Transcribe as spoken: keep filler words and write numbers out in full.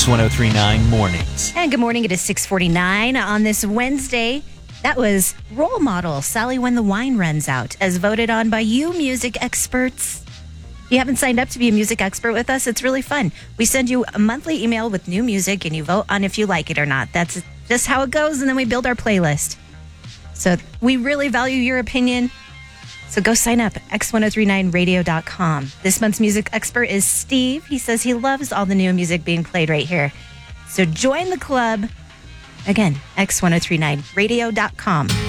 X ten thirty-nine Mornings. And good morning. It is six forty-nine on this Wednesday. That was Role Model, Sally When the Wine Runs Out, as voted on by you music experts. If you haven't signed up to be a music expert with us, it's really fun. We send you a monthly email with new music, and you vote on if you like it or not. That's just how it goes, and then we build our playlist. So we really value your opinion. So go sign up, x ten thirty-nine radio dot com. This month's music expert is Steve. He says he loves all the new music being played right here. So join the club. Again, x ten thirty-nine radio dot com.